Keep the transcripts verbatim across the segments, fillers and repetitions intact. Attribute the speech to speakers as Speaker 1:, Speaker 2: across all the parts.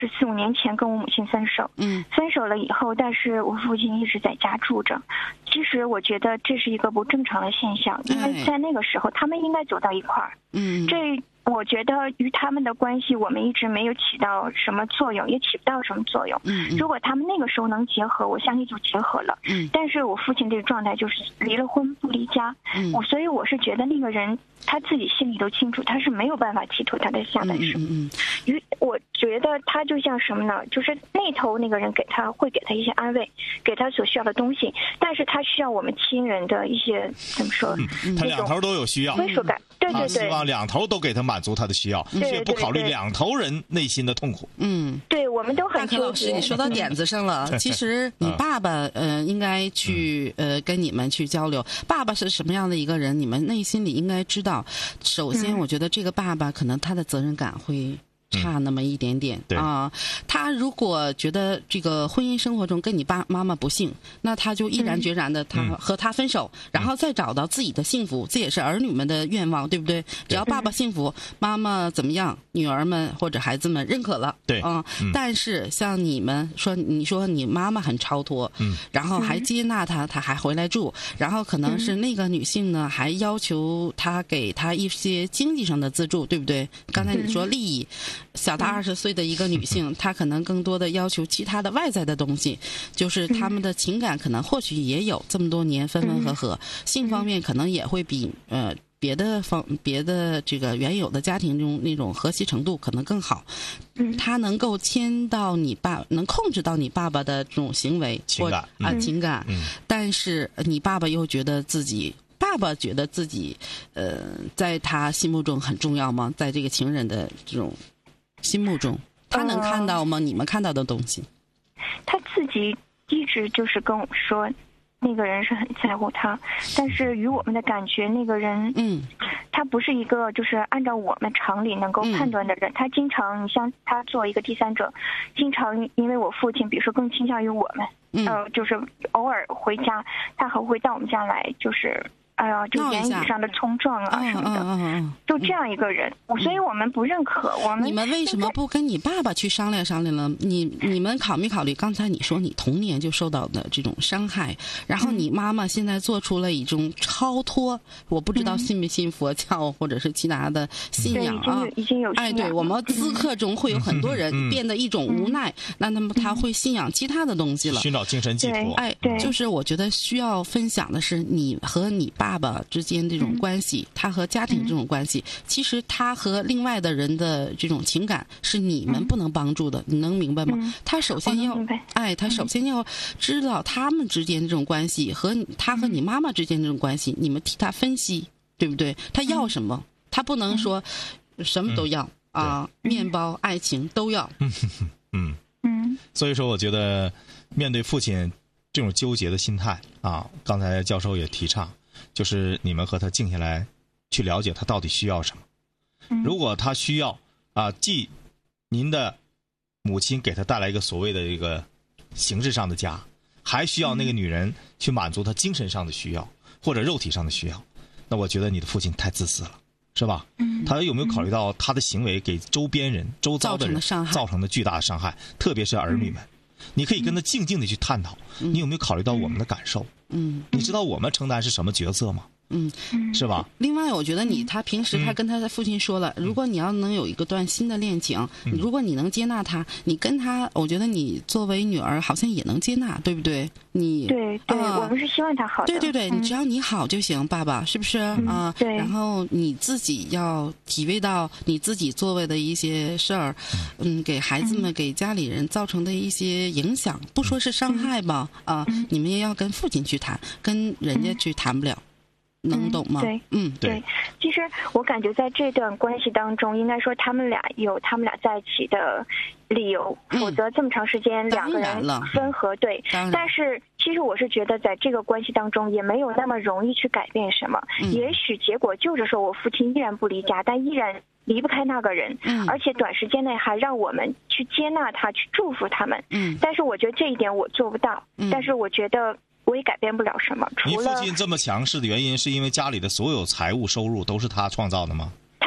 Speaker 1: 四五年前跟我母亲分手，
Speaker 2: 嗯，
Speaker 1: 分手了以后，但是我父亲一直在家住着。其实我觉得这是一个不正常的现象，因为在那个时候他们应该走到一块儿。
Speaker 2: 嗯，
Speaker 1: 这我觉得与他们的关系我们一直没有起到什么作用，也起不到什么作用。
Speaker 2: 嗯，
Speaker 1: 如果他们那个时候能结合，我相信就结合了。
Speaker 2: 嗯，
Speaker 1: 但是我父亲这个状态就是离了婚不离家。
Speaker 2: 嗯，
Speaker 1: 我所以我是觉得那个人他自己心里都清楚，他是没有办法寄托他的下半生。
Speaker 2: 嗯嗯，
Speaker 1: 于我觉得他就像什么呢？就是那头那个人给他会给他一些安慰，给他所需要的东西，但是他需要我们亲人的一些怎么说？
Speaker 3: 嗯、他两头都有需要，
Speaker 1: 归属感。对对对，
Speaker 3: 他希望两头都给他满足他的需要，却不考虑两头人内心的痛苦。
Speaker 2: 嗯，
Speaker 1: 对，我们都很纠结。
Speaker 2: 大可老师，你说到点子上了。其实你爸爸呃应该去呃跟你们去交流，爸爸是什么样的一个人，你们内心里应该知道。首先，我觉得这个爸爸可能他的责任感会差那么一点点、
Speaker 3: 嗯、
Speaker 2: 啊。他如果觉得这个婚姻生活中跟你爸妈妈不幸，那他就毅然决然的他和他分手、嗯，然后再找到自己的幸福，这也是儿女们的愿望，对不对？只要爸爸幸福，妈妈怎么样，女儿们或者孩子们认可了，
Speaker 3: 对
Speaker 2: 啊、嗯。但是像你们说，你说你妈妈很超脱，嗯，然后还接纳他，他还回来住，然后可能是那个女性呢，还要求他给他一些经济上的资助，对不对？刚才你说利益。小他二十岁的一个女性，她可能更多的要求其他的外在的东西，就是他们的情感可能或许也有这么多年分分合合，性方面可能也会比呃别的方别的这个原有的家庭中那种和谐程度可能更好。他能够牵到你爸，能控制到你爸爸的这种行为
Speaker 3: 情感
Speaker 2: 啊、呃、情感、
Speaker 3: 嗯，
Speaker 2: 但是你爸爸又觉得自己。爸爸觉得自己，呃，在他心目中很重要吗？在这个情人的这种心目中，他能看到吗？呃、你们看到的东西？
Speaker 1: 他自己一直就是跟我说，那个人是很在乎他，但是与我们的感觉，那个人，
Speaker 2: 嗯，他
Speaker 1: 不是一个就是按照我们常理能够判断的人。嗯、他经常，你像他作为一个第三者，经常因为我父亲，比如说更倾向于我们，
Speaker 2: 嗯、
Speaker 1: 呃，就是偶尔回家，他还会到我们家来，就是。哎呀，就言语上的冲撞啊什么的，
Speaker 2: 嗯嗯嗯、
Speaker 1: 就这样一个人，嗯、所以我们不认可。我们
Speaker 2: 你们为什么不跟你爸爸去商量商量呢？你你们考没考虑？刚才你说你童年就受到的这种伤害，然后你妈妈现在做出了一种超脱，嗯、我不知道信不信佛教或者是其他的信仰啊？
Speaker 1: 已经有
Speaker 2: 哎，对，我们资客中会有很多人变得一种无奈，
Speaker 1: 嗯、
Speaker 2: 那他们他会信仰其他的东西了，
Speaker 3: 寻找精神寄托。
Speaker 2: 哎，就是我觉得需要分享的是你和你爸爸之间这种关系，他和家庭这种关系，其实他和另外的人的这种情感是你们不能帮助的，你能明白吗？他首先要，哎，他首先要知道他们之间这种关系和他和你妈妈之间这种关系，你们替他分析，对不对？他要什么？他不能说什么都要啊，面包、爱情都要。
Speaker 3: 嗯嗯，所以说，我觉得面对父亲这种纠结的心态啊，刚才教授也提倡。就是你们和他静下来，去了解他到底需要什么。如果他需要啊，既您的母亲给他带来一个所谓的一个形式上的家，还需要那个女人去满足他精神上的需要或者肉体上的需要，那我觉得你的父亲太自私了，是吧？他有没有考虑到他的行为给周边人、周遭的人造成的巨大的伤害，特别是儿女们？你可以跟他静静的去探讨，你有没有考虑到我们的感受？嗯，你知道我们承担是什么角色吗？嗯，是吧？
Speaker 2: 另外，我觉得你他平时他跟他的父亲说了，嗯、如果你要能有一个段新的恋情，嗯、如果你能接纳他，你跟他，我觉得你作为女儿好像也能接纳，对不对？你
Speaker 1: 对对、
Speaker 2: 呃，
Speaker 1: 我们是希望他好的。
Speaker 2: 对对对，
Speaker 1: 嗯、
Speaker 2: 你只要你好就行，爸爸是不是啊、
Speaker 1: 嗯呃？对。
Speaker 2: 然后你自己要体会到你自己作为的一些事儿，嗯，给孩子们、嗯、给家里人造成的一些影响，不说是伤害吧，啊、嗯呃，你们也要跟父亲去谈，跟人家去谈不了。能懂吗？
Speaker 1: 对，
Speaker 2: 嗯，
Speaker 1: 对。其实我感觉在这段关系当中，应该说他们俩有他们俩在一起的理由，
Speaker 2: 嗯、
Speaker 1: 否则这么长时间两个人分合，对。但是其实我是觉得在这个关系当中也没有那么容易去改变什么，
Speaker 2: 嗯、
Speaker 1: 也许结果就是说我父亲依然不离家，但依然离不开那个人，
Speaker 2: 嗯、
Speaker 1: 而且短时间内还让我们去接纳他，去祝福他们。
Speaker 2: 嗯，
Speaker 1: 但是我觉得这一点我做不到，
Speaker 2: 嗯、
Speaker 1: 但是我觉得我也改变不了什么。除了
Speaker 3: 你父亲这么强势的原因，是因为家里的所有财务收入都是他创造的吗？
Speaker 1: 他他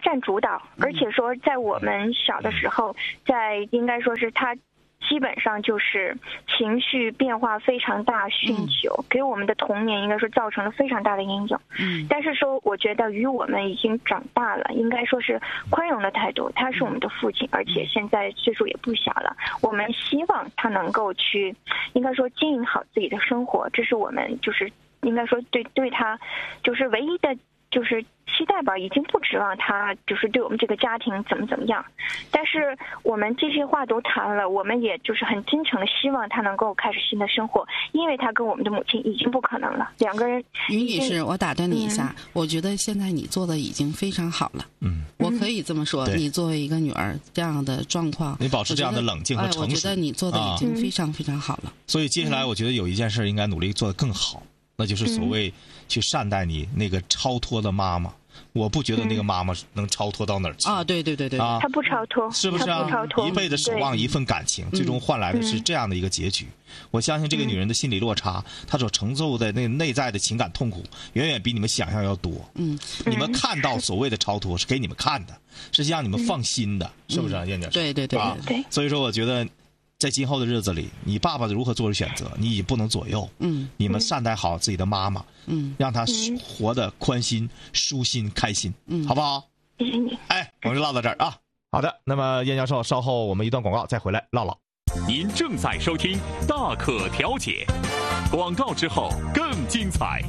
Speaker 1: 占主导，而且说在我们小的时候，在应该说是他基本上就是情绪变化非常大，酗酒、嗯、给我们的童年应该说造成了非常大的阴影。嗯，但是说我觉得与我们已经长大了，应该说是宽容的态度。他是我们的父亲，而且现在岁数也不小了，我们希望他能够去应该说经营好自己的生活，这是我们就是应该说对对他就是唯一的就是期待吧，已经不指望他就是对我们这个家庭怎么怎么样，但是我们这些话都谈了，我们也就是很真诚的希望他能够开始新的生活，因为他跟我们的母亲已经不可能了，两个人。
Speaker 2: 于女士，我打断你一下、嗯，我觉得现在你做的已经非常好了。嗯，我可以这么说，你作为一个女儿这样的状况，
Speaker 3: 你保持这样的冷静和成熟，
Speaker 2: 哎，我觉得你做的已经非常非常好了。
Speaker 3: 啊、所以接下来我觉得有一件事应该努力做得更好。那就是所谓去善待你那个超脱的妈妈，我不觉得那个妈妈能超脱到哪儿去
Speaker 2: 啊！对对对对，
Speaker 3: 啊，
Speaker 1: 她不超脱，
Speaker 3: 是不是啊？一辈子守望一份感情，最终换来的是这样的一个结局。我相信这个女人的心理落差，她所承受的那内在的情感痛苦，远远比你们想象要多。嗯，你们看到所谓的超脱是给你们看的，是让你们放心的，是不是啊，燕姐？
Speaker 2: 对对对
Speaker 1: 对。
Speaker 3: 所以说，我觉得。在今后的日子里，你爸爸如何做出选择，你也不能左右。嗯，你们善待好自己的妈妈，嗯，让她活得宽心、舒心、开心，嗯，好不好？
Speaker 1: 谢谢你。
Speaker 3: 哎，我们就唠到这儿啊。好的，那么燕教授，稍后我们一段广告再回来唠唠。
Speaker 4: 您正在收听《大可调解》，广告之后更精彩。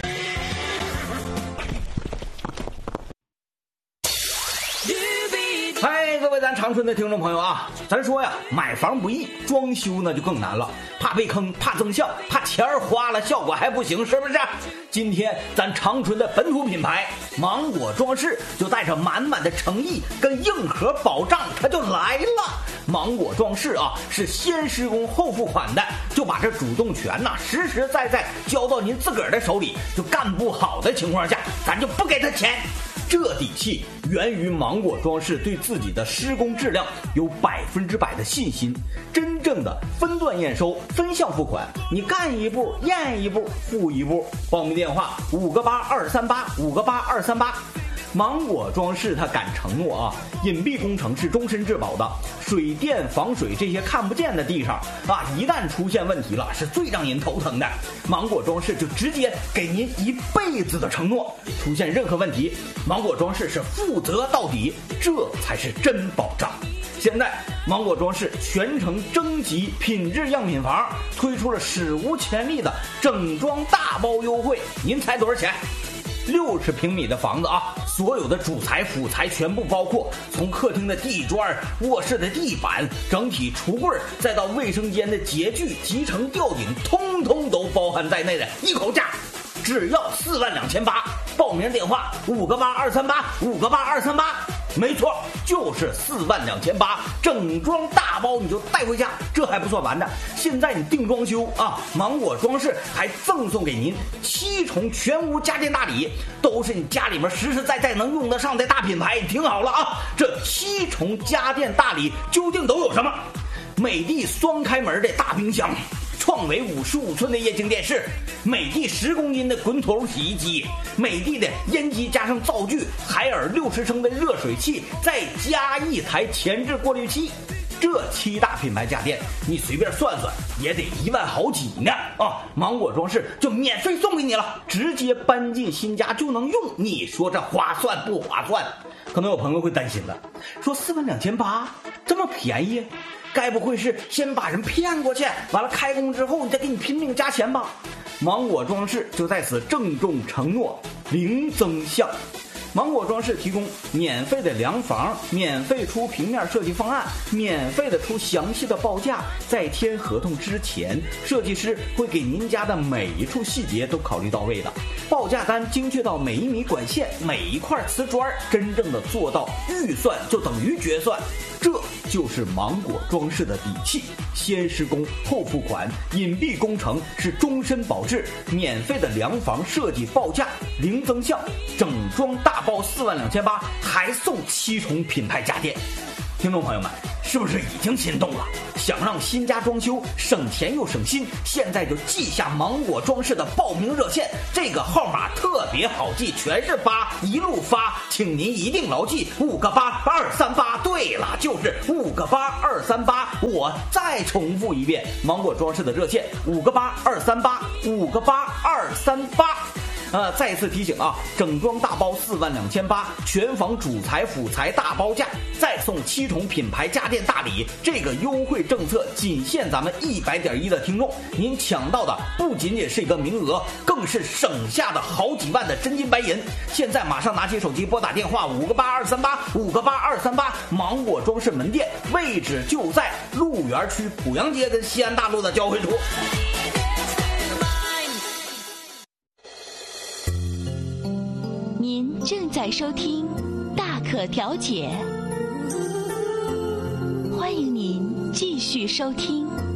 Speaker 5: 嗨，各位咱长春的听众朋友啊，咱说呀，买房不易，装修呢就更难了，怕被坑，怕增效，怕钱儿花了效果还不行，是不是？今天咱长春的本土品牌芒果装饰就带着满满的诚意跟硬核保障，它就来了。芒果装饰啊，是先施工后付款的，就把这主动权呐、啊、实实在在交到您自个儿的手里，就干不好的情况下，咱就不给他钱。这底气源于芒果装饰对自己的施工质量有百分之百的信心，真正的分段验收、分项付款，你干一步验一步付一步。报名电话五个八二三八五个八二三八。芒果装饰它敢承诺啊，隐蔽工程是终身质保的，水电防水这些看不见的地上啊，一旦出现问题了，是最让人头疼的。芒果装饰就直接给您一辈子的承诺，出现任何问题，芒果装饰是负责到底，这才是真保障。现在芒果装饰全程征集品质样品房，推出了史无前例的整装大包优惠，您猜多少钱？六十平米的房子啊，所有的主材辅材全部包括，从客厅的地砖、卧室的地板、整体橱柜，再到卫生间的洁具、集成吊顶，通通都包含在内的一口价，只要四万两千八。报名电话五个八二三八五个八二三八。没错，就是四万两千八，整装大包你就带回家。这还不算完的，现在你定装修啊，芒果装饰还赠送给您七重全屋家电大礼，都是你家里面实实在在能用得上的大品牌。听好了啊，这七重家电大礼究竟都有什么？美的双开门的大冰箱，创维五十五寸的液晶电视，美的十公斤的滚筒洗衣机，美的的烟机加上灶具，海尔六十升的热水器，再加一台前置过滤器。这七大品牌家电，你随便算算也得一万好几呢啊！芒果装饰就免费送给你了，直接搬进新家就能用。你说这划算不划算？可能有朋友会担心了，说四万两千八这么便宜，该不会是先把人骗过去，完了开工之后你再给你拼命加钱吧？芒果装饰就在此郑重承诺，零增项。芒果装饰提供免费的量房，免费出平面设计方案，免费的出详细的报价。在签合同之前，设计师会给您家的每一处细节都考虑到位的，报价单精确到每一米管线、每一块瓷砖，真正的做到预算就等于决算。这就是芒果装饰的底气，先施工后付款，隐蔽工程是终身保质，免费的量房设计报价零增项，整装大包四万两千八，还送七重品牌家电。 听众朋友们，是不是已经心动了？想让新家装修省钱又省心，现在就记下芒果装饰的报名热线，这个号码特别好记，全是八，一路发，请您一定牢记五个八二三八。对了，就是五个八二三八。我再重复一遍，芒果装饰的热线五个八二三八，五个八二三八。呃，再次提醒啊，整装大包四万两千八，全房主材辅材大包价，再送七重品牌家电大礼。这个优惠政策仅限咱们一百点一的听众，您抢到的不仅仅是一个名额，更是省下的好几万的真金白银。现在马上拿起手机拨打电话五个八二三八，五个八二三八，芒果装饰门店位置就在鹿园区濮阳街跟西安大路的交汇处。
Speaker 6: 您正在收听大可调解，欢迎您继续收听。